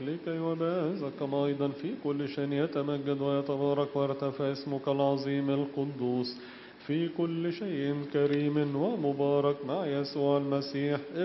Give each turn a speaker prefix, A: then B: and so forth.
A: لكي وبهذا كما أيضا في كل شيء يتمجد ويتبارك ويرتفع اسمك العظيم القدوس في كل شيء كريم ومبارك مع يسوع المسيح